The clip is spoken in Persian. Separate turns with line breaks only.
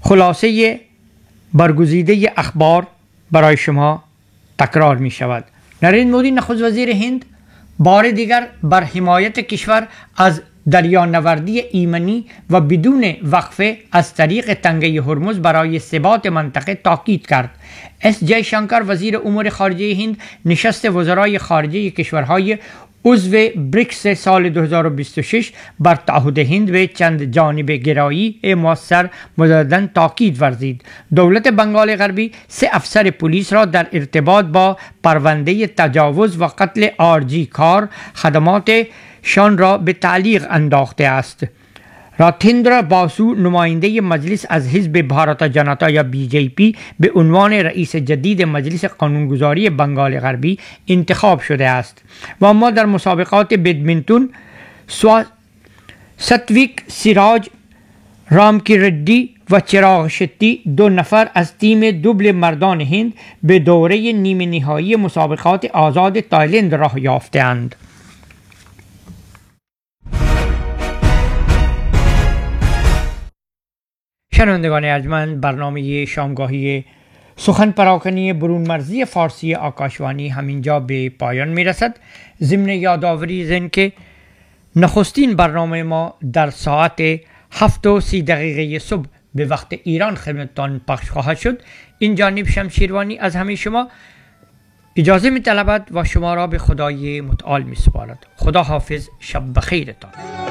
خلاصه برگزیده اخبار برای شما تکرار می شود. نریندر مودی نخست وزیر هند بار دیگر بر حمایت کشور از دریانوردی ایمنی و بدون وقفه از طریق تنگه هرمز برای ثبات منطقه تاکید کرد. اس جای شنکر وزیر امور خارجه هند نشست وزرای خارجه کشورهای عضو بریکس سال 2026 بر تعهد هند به چند جانب گرایی مؤثر مجددا تاکید ورزید. دولت بنگال غربی 3 افسر پلیس را در ارتباط با پرونده تجاوز و قتل آرجی کار خدماتشان را به تعلیق انداخته است. راتیندرا باسو نماینده مجلس از حزب بھارت جنتا یا بی جی پی به عنوان رئیس جدید مجلس قانونگذاری بنگال غربی انتخاب شده است و اما در مسابقات بدمینتون ستویک سیراج رامکی ردی و چراغ شتی 2 نفر از تیم دوبل مردان هند به دوره نیمه نهایی مسابقات آزاد تایلند راه یافته‌اند. شنوندگان ارجمند، برنامه شامگاهی سخن پراکنی برون مرزی فارسی آکاشوانی همینجا به پایان میرسد. ضمن یادآوری زن که نخستین برنامه ما در ساعت 7:30 صبح به وقت ایران خدمتتان پخش خواهد شد. این جانب شمشیروانی از همه شما اجازه می طلبد و شما را به خدای متعال می سپارد. خدا حافظ، شب بخیرتان.